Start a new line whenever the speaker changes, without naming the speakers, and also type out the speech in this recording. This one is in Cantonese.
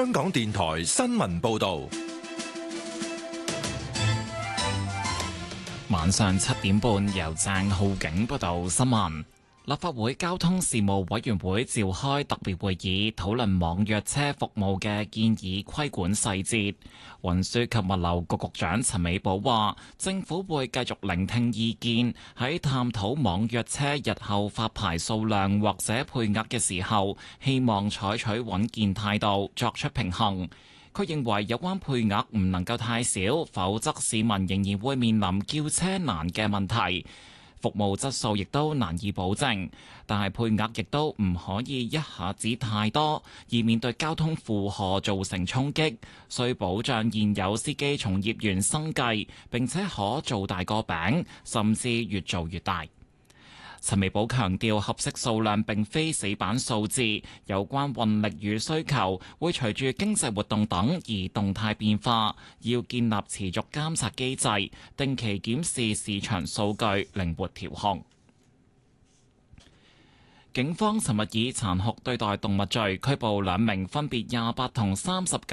香港電台新聞報道。
晚上7點半，由鄭浩景報道新聞。立法會交通事務委員會召開特別會議，討論網約車服務嘅建議規管細節。運輸及物流局局長陳美寶話，政府會繼續聆聽意見，喺探討網約車日後發牌數量或者配額嘅時候，希望採取穩健態度，作出平衡。佢認為有關配額唔能夠太少，否則市民仍然會面臨叫車難嘅問題。服務質素亦都難以保證，但係配額亦都唔可以一下子太多，以免對交通負荷造成衝擊。需保障現有司機從業員生計，並且可做大個餅，甚至越做越大。陳美寶強調，合適數量並非死板數字，有關運力與需求會隨住經濟活動等而動態變化，要建立持續監察機制，定期檢視市場數據，靈活調控。警方尋日以殘酷對待動物罪拘捕2名分別28同39